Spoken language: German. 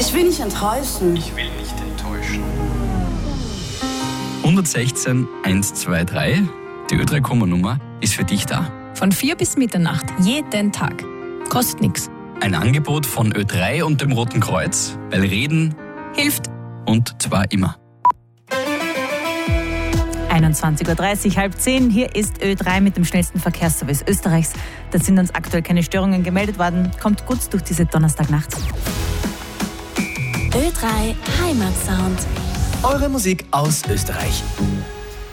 Ich will nicht enttäuschen. Ich will nicht enttäuschen. 116 123, die Ö3-Nummer ist für dich da. Von 4 bis Mitternacht, jeden Tag. Kostet nichts. Ein Angebot von Ö3 und dem Roten Kreuz, weil Reden Hilft. und zwar immer. 21.30 Uhr, halb 10. Hier ist Ö3 mit dem schnellsten Verkehrsservice Österreichs. Da sind uns aktuell keine Störungen gemeldet worden. Kommt gut durch diese Donnerstagnacht. Ö3 Heimatsound. Eure Musik aus Österreich.